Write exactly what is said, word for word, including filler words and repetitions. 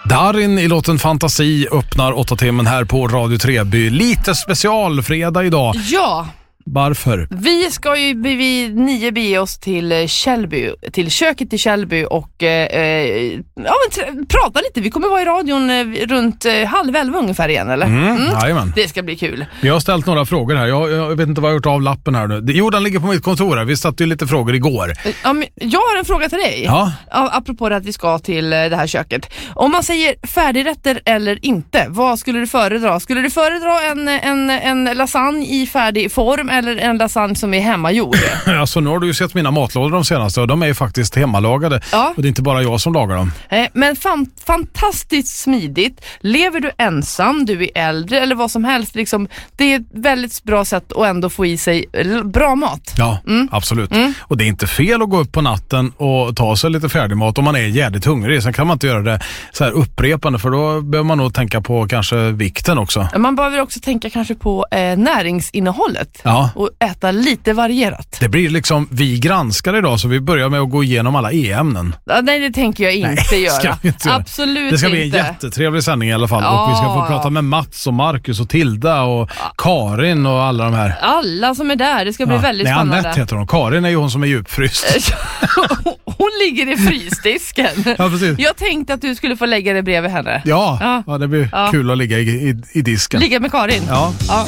Darin i låten Fantasi öppnar åtta timmen här på Radio Treby. Lite specialfredag idag. Ja. Varför? Vi ska ju vid nio bege oss till Källby, till köket i Källby och eh, ja, men, prata lite. Vi kommer vara i radion eh, runt eh, halv elva ungefär igen, eller? Mm, mm. Det ska bli kul. Jag har ställt några frågor här. Jag, jag vet inte vad jag har gjort av lappen här nu. Jo, den ligger på mitt kontor här. Vi satt ju lite frågor igår. Ja, men jag har en fråga till dig. Ja. Apropå att vi ska till det här köket. Om man säger färdigrätter eller inte, vad skulle du föredra? Skulle du föredra en, en, en lasagne i färdig form eller en lasagne som är hemmagjord? Alltså, nu har du ju sett mina matlådor de senaste och de är ju faktiskt hemmalagade. Ja. Och det är inte bara jag som lagar dem. Eh, men fan, fantastiskt smidigt. Lever du ensam, du är äldre eller vad som helst. Liksom, det är ett väldigt bra sätt att ändå få i sig bra mat. Ja, mm. absolut. Mm. Och det är inte fel att gå upp på natten och ta sig lite färdigmat om man är jävligt hungrig. Sen kan man inte göra det så här upprepande, för då behöver man nog tänka på kanske vikten också. Man behöver också tänka kanske på eh, näringsinnehållet. Ja. Och äta lite varierat. Det blir liksom, vi granskar idag så vi börjar med att gå igenom alla e-ämnen. Ja, nej, det tänker jag inte nej, göra. Inte Absolut inte. Det ska bli en jättetrevlig sändning i alla fall. Ja. Och vi ska få prata med Mats och Marcus och Tilda och ja. Karin och alla de här. Alla som är där, det ska bli ja. väldigt nej, spännande. Annette heter hon. Karin är ju hon som är djupfryst. Hon ligger i frysdisken. Ja, precis. Jag tänkte att du skulle få lägga det bredvid henne. Ja, ja. ja det blir ja. kul att ligga i, i, i disken. Ligga med Karin. Ja. ja.